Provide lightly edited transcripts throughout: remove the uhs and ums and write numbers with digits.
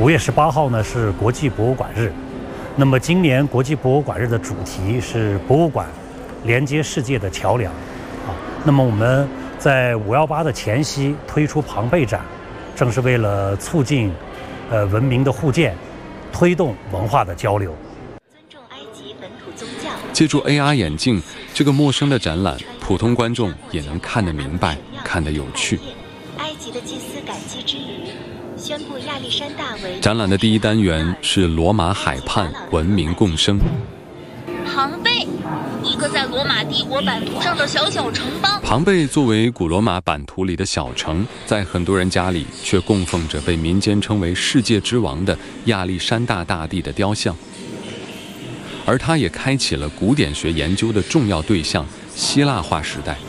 5月18号呢是国际博物馆日，那么今年国际博物馆日的主题是博物馆连接世界的桥梁啊。那么我们在518的前夕推出庞贝展，正是为了促进文明的互鉴，推动文化的交流。 尊重埃及本土宗教。 借助 AR 眼镜，这个陌生的展览，普通观众也能看得明白，看得有趣。 埃及的祭司感激之余，宣布亚历山大为展览的第一单元是罗马海畔文明共生。 庞贝，一个在罗马帝国版图上的小小城邦。 庞贝作为古罗马版图里的小城，在很多人家里却供奉着被民间称为世界之王的亚历山大大帝的雕像，而它也开启了古典学研究的重要对象——希腊化时代。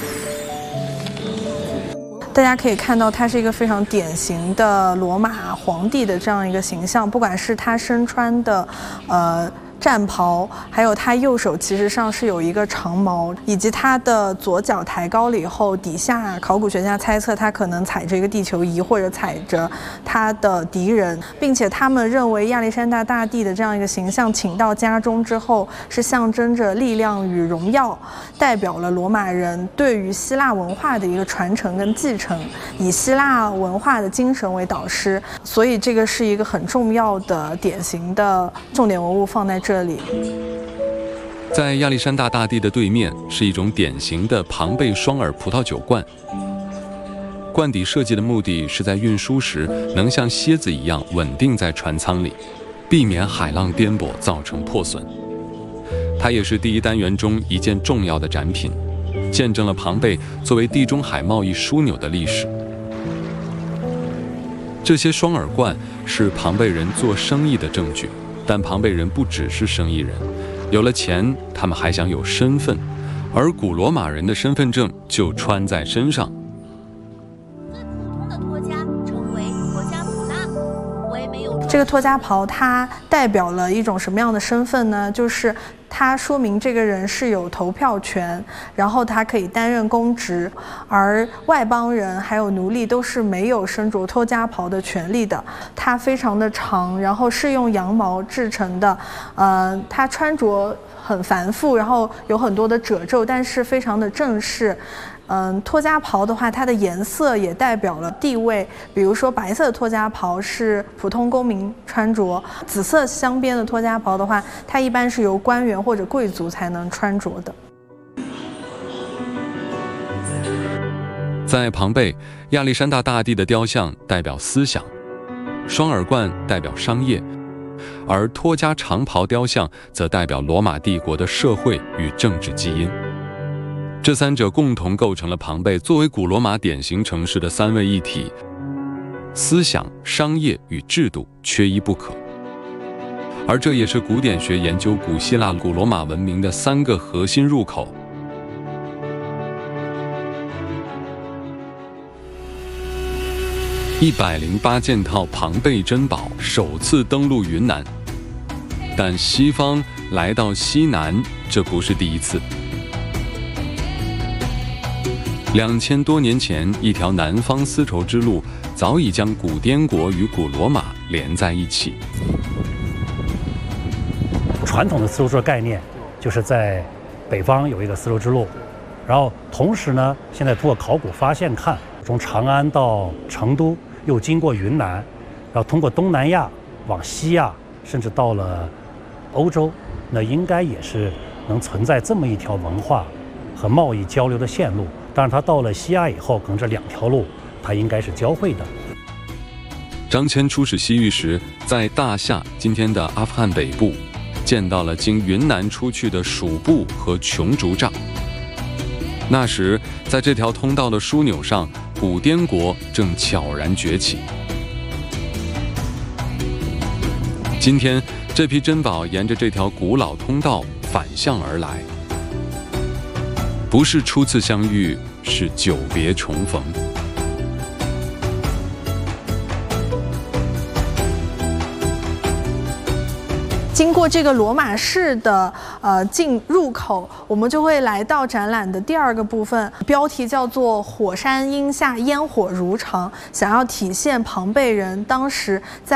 大家可以看到，他是一个非常典型的罗马皇帝的这样一个形象，不管是他身穿的战袍，还有他右手其实上是有一个长矛，以及他的左脚抬高了以后，底下考古学家猜测他可能踩着一个地球仪或者踩着他的敌人，并且他们认为亚历山大大帝的这样一个形象请到家中之后，是象征着力量与荣耀，代表了罗马人对于希腊文化的一个传承跟继承，以希腊文化的精神为导师，所以这个是一个很重要的典型的重点文物放在这里。 在亚历山大大帝的对面是一种典型的庞贝双耳葡萄酒罐，罐底设计的目的是在运输时能像蝎子一样稳定在船舱里，避免海浪颠簸造成破损。它也是第一单元中一件重要的展品，见证了庞贝作为地中海贸易枢纽的历史。这些双耳罐是庞贝人做生意的证据，但庞贝人不只是生意人，有了钱，他们还想有身份，而古罗马人的身份证就穿在身上。 最普通的托加称为托加普拉，为没有这个托加袍它代表了一种什么样的身份呢？就是它说明这个人是有投票权，然后他可以担任公职，而外邦人还有奴隶都是没有身着托加袍的权利的。它非常的长，然后是用羊毛制成的，它穿着很繁复，然后有很多的褶皱，但是非常的正式。托加袍的话，它的颜色也代表了地位，比如说白色的托加袍是普通公民穿着，紫色镶边的托加袍的话，它一般是由官员或者贵族才能穿着的。 在庞贝，亚历山大大帝的雕像代表思想，双耳罐代表商业，而托加长袍雕像则代表罗马帝国的社会与政治基因。这三者共同构成了庞贝作为古罗马典型城市的三位一体，思想、商业与制度缺一不可。而这也是古典学研究古希腊、古罗马文明的三个核心入口。108件套庞贝珍宝首次登陆云南，但西方来到西南，这不是第一次。2000多年前，一条南方丝绸之路早已将古滇国与古罗马连在一起。 传统的丝绸之路概念就是在北方有一个丝绸之路，然后同时呢，现在通过考古发现看，从长安到成都，又经过云南，然后通过东南亚往西亚，甚至到了欧洲，那应该也是能存在这么一条文化和贸易交流的线路。当然，它到了西亚以后，可能这两条路它应该是交汇的。 张骞出使西域时，在大夏（今天的阿富汗北部）见到了经云南出去的蜀布和琼竹杖。那时，在这条通道的枢纽上，古滇国正悄然崛起。今天，这批珍宝沿着这条古老通道反向而来。不是初次相遇，是久别重逢。 经过这个罗马式的进入口，我们就会来到展览的第二个部分，标题叫做“火山阴下烟火如常”，想要体现庞贝人当时在